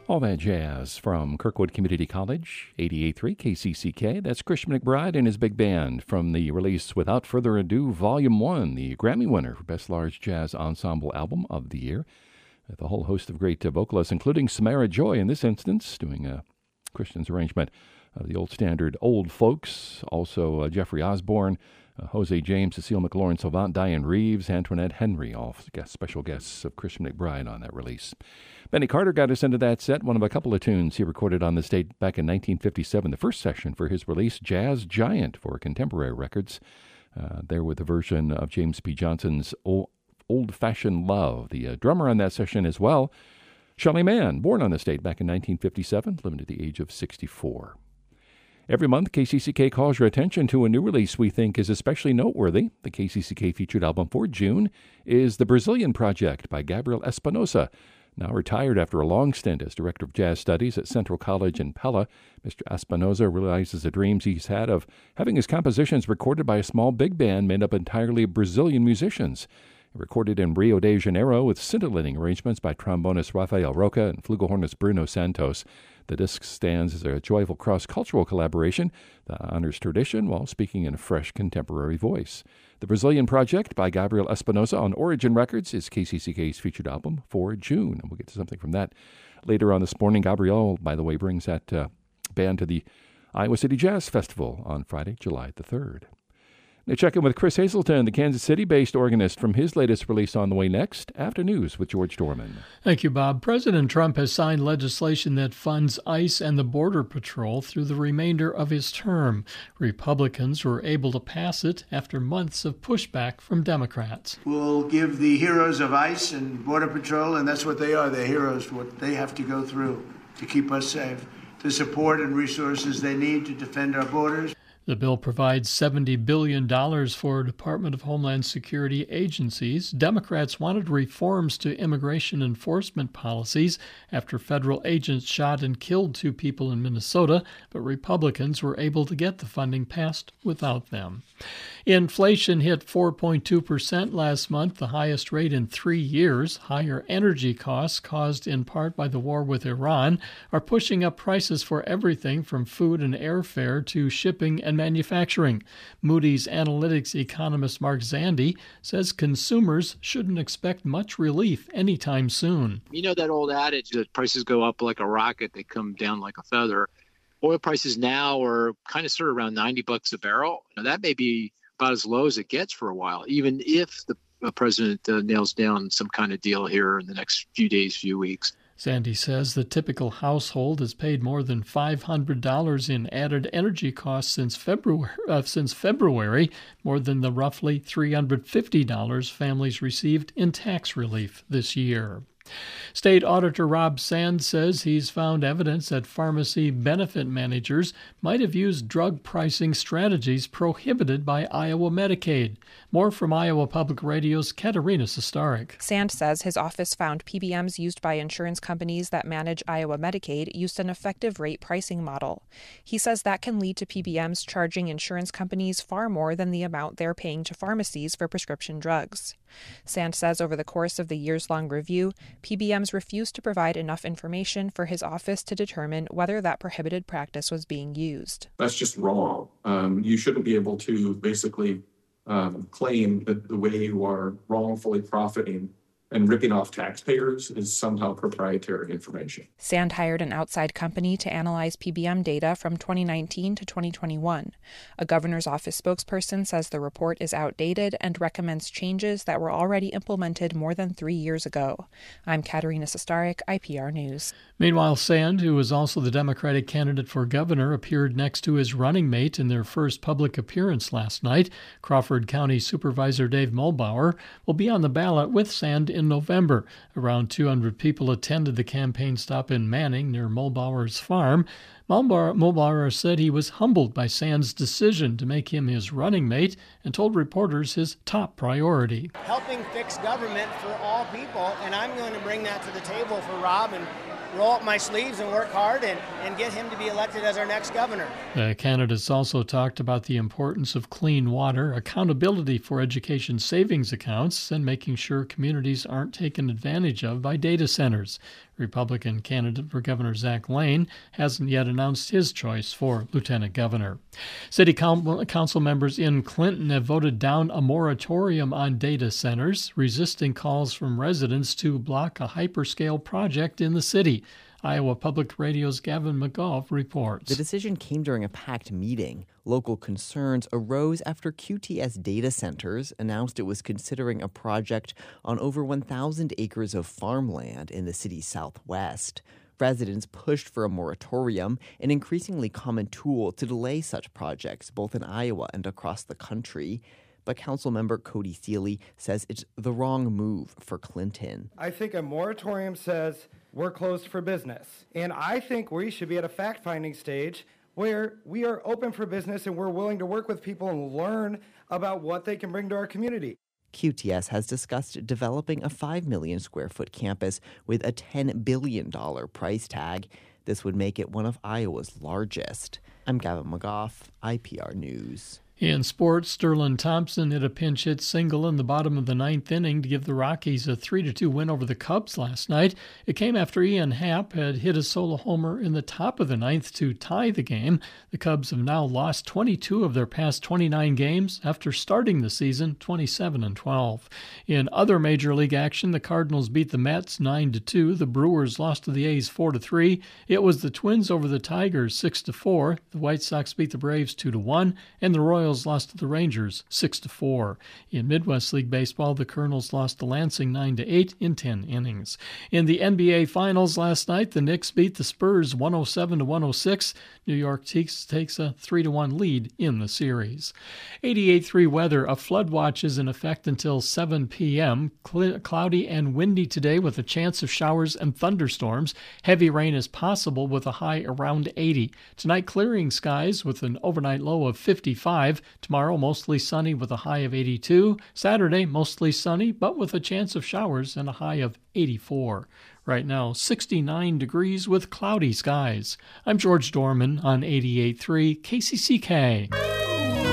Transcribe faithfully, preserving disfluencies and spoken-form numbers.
All that jazz from Kirkwood Community College, eighty-eight point three K C C K. That's Christian McBride and his big band from the release Without Further Ado, Volume one, the Grammy winner for Best Large Jazz Ensemble Album of the Year. With a whole host of great uh, vocalists, including Samara Joy in this instance, doing a Christian's arrangement of the old standard Old Folks. Also uh, Jeffrey Osborne, uh, Jose James, Cecile McLaurin Salvant, Diane Reeves, Antoinette Henry, all guest, special guests of Christian McBride on that release. Benny Carter got us into that set, one of a couple of tunes he recorded on this date back in nineteen fifty-seven, the first session for his release, Jazz Giant, for Contemporary Records. Uh, there with the version of James P. Johnson's Old, Old-Fashioned Love. The uh, drummer on that session as well, Shelly Manne, born on this date back in nineteen fifty-seven, living to the age of sixty-four. Every month, K C C K calls your attention to a new release we think is especially noteworthy. The K C C K featured album for June is The Brazilian Project by Gabriel Espinosa. Now retired after a long stint as Director of Jazz Studies at Central College in Pella, Mister Espinosa realizes the dreams he's had of having his compositions recorded by a small big band made up entirely of Brazilian musicians. Recorded in Rio de Janeiro with scintillating arrangements by trombonist Rafael Roca and flugelhornist Bruno Santos. The disc stands as a joyful cross-cultural collaboration that honors tradition while speaking in a fresh contemporary voice. The Brazilian Project by Gabriel Espinosa on Origin Records is K C C K's featured album for June. And we'll get to something from that later on this morning. Gabriel, by the way, brings that uh, band to the Iowa City Jazz Festival on Friday, July the third. Now check in with Chris Hazelton, the Kansas City-based organist, from his latest release on the way next, after news with George Dorman. Thank you, Bob. President Trump has signed legislation that funds ICE and the Border Patrol through the remainder of his term. Republicans were able to pass it after months of pushback from Democrats. We'll give the heroes of ICE and Border Patrol, and that's what they are, they're heroes, what they have to go through to keep us safe, the support and resources they need to defend our borders. The bill provides seventy billion dollars for Department of Homeland Security agencies. Democrats wanted reforms to immigration enforcement policies after federal agents shot and killed two people in Minnesota, but Republicans were able to get the funding passed without them. Inflation hit four point two percent last month, the highest rate in three years. Higher energy costs, caused in part by the war with Iran, are pushing up prices for everything from food and airfare to shipping and manufacturing. Moody's Analytics economist Mark Zandi says consumers shouldn't expect much relief anytime soon. You know that old adage that prices go up like a rocket, they come down like a feather. Oil prices now are kind of sort of around ninety bucks a barrel. Now, that may be about as low as it gets for a while, even if the uh, president uh, nails down some kind of deal here in the next few days, few weeks. Sandy says the typical household has paid more than five hundred dollars in added energy costs since February, uh, since February, more than the roughly three hundred fifty dollars families received in tax relief this year. State Auditor Rob Sand says he's found evidence that pharmacy benefit managers might have used drug pricing strategies prohibited by Iowa Medicaid. More from Iowa Public Radio's Katerina Sestarik. Sand says his office found P B Ms used by insurance companies that manage Iowa Medicaid used an effective rate pricing model. He says that can lead to P B Ms charging insurance companies far more than the amount they're paying to pharmacies for prescription drugs. Sand says over the course of the years-long review, P B Ms refused to provide enough information for his office to determine whether that prohibited practice was being used. That's just wrong. Um, you shouldn't be able to basically um, claim that the way you are wrongfully profiting and ripping off taxpayers is somehow proprietary information. Sand hired an outside company to analyze P B M data from twenty nineteen to twenty twenty-one. A governor's office spokesperson says the report is outdated and recommends changes that were already implemented more than three years ago. I'm Katerina Sestarik, I P R News. Meanwhile, Sand, who is also the Democratic candidate for governor, appeared next to his running mate in their first public appearance last night. Crawford County Supervisor Dave Mulbauer will be on the ballot with Sand in November. Around two hundred people attended the campaign stop in Manning near Mulbauer's farm. Mulbauer, Mulbauer said he was humbled by Sand's decision to make him his running mate and told reporters his top priority. Helping fix government for all people, and I'm going to bring that to the table for Rob and roll up my sleeves and work hard and, and get him to be elected as our next governor. The candidates also talked about the importance of clean water, accountability for education savings accounts, and making sure communities aren't taken advantage of by data centers. Republican candidate for Governor Zach Lane hasn't yet announced his choice for lieutenant governor. City council members in Clinton have voted down a moratorium on data centers, resisting calls from residents to block a hyperscale project in the city. Iowa Public Radio's Gavin McGough reports. The decision came during a packed meeting. Local concerns arose after Q T S Data Centers announced it was considering a project on over one thousand acres of farmland in the city's southwest. Residents pushed for a moratorium, an increasingly common tool to delay such projects both in Iowa and across the country. But Councilmember Cody Seeley says it's the wrong move for Clinton. I think a moratorium says we're closed for business. And I think we should be at a fact-finding stage where we are open for business and we're willing to work with people and learn about what they can bring to our community. Q T S has discussed developing a five million square foot campus with a ten billion dollars price tag. This would make it one of Iowa's largest. I'm Gavin McGough, I P R News. In sports, Sterling Thompson hit a pinch hit single in the bottom of the ninth inning to give the Rockies a three to two win over the Cubs last night. It came after Ian Happ had hit a solo homer in the top of the ninth to tie the game. The Cubs have now lost twenty-two of their past twenty-nine games after starting the season twenty-seven and twelve. In other Major League action, the Cardinals beat the Mets nine to two. The Brewers lost to the A's four to three. It was the Twins over the Tigers six to four. The White Sox beat the Braves two to one, and the Royals lost to the Rangers six to four. In Midwest League Baseball, the Colonels lost to Lansing nine to eight in ten innings. In the N B A Finals last night, the Knicks beat the Spurs one oh seven to one oh six. New York takes, takes a three to one lead in the series. eighty-eight point three weather. A flood watch is in effect until seven p.m. Cl- cloudy and windy today with a chance of showers and thunderstorms. Heavy rain is possible with a high around eighty. Tonight, clearing skies with an overnight low of fifty-five. Tomorrow, mostly sunny with a high of eighty-two. Saturday, mostly sunny, but with a chance of showers and a high of eighty-four. Right now, sixty-nine degrees with cloudy skies. I'm George Dorman on eighty-eight point three K C C K.